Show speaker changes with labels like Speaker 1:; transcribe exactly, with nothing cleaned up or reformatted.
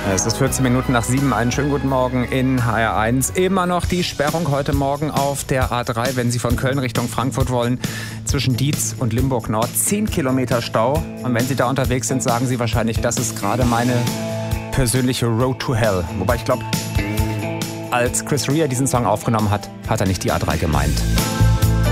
Speaker 1: Es ist vierzehn Minuten nach sieben. Einen schönen guten Morgen in H R eins. Immer noch die Sperrung heute Morgen auf der A drei, wenn Sie von Köln Richtung Frankfurt wollen, zwischen Dietz und Limburg Nord. Zehn Kilometer Stau. Und wenn Sie da unterwegs sind, sagen Sie wahrscheinlich, das ist gerade meine persönliche Road to Hell. Wobei ich glaube, als Chris Rea diesen Song aufgenommen hat, hat er nicht die A drei gemeint.